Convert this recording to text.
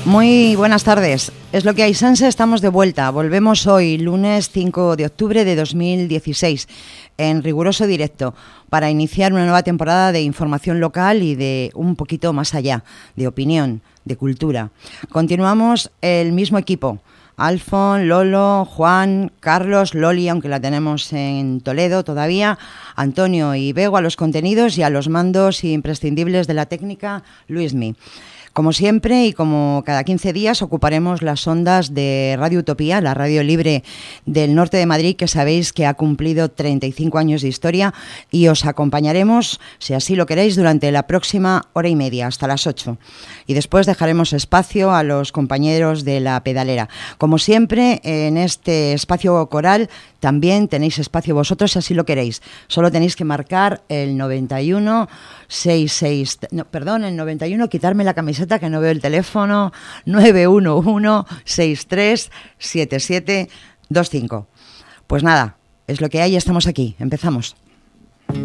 Muy buenas tardes. Es lo que hay, Sanse, estamos de vuelta. Volvemos hoy, lunes 5 de octubre de 2016, en riguroso directo, para iniciar una nueva temporada de información local y de un poquito más allá, de opinión, de cultura. Continuamos el mismo equipo. Alfon, Lolo, Juan, Carlos, Loli, aunque la tenemos en Toledo todavía, Antonio y Bego a los contenidos y a los mandos imprescindibles de la técnica, Luismi. Como siempre y como cada 15 días ocuparemos las ondas de Radio Utopía, la radio libre del norte de Madrid, que sabéis que ha cumplido 35 años de historia, y os acompañaremos, si así lo queréis, durante la próxima hora y media, hasta las 8. Y después dejaremos espacio a los compañeros de La Pedalera. Como siempre, en este espacio coral también tenéis espacio vosotros, si así lo queréis. Solo tenéis que marcar el 91 66, no, perdón, el 91, quitarme la camiseta que no veo el teléfono, 911 63 77 25. Pues nada, es lo que hay, estamos aquí, empezamos.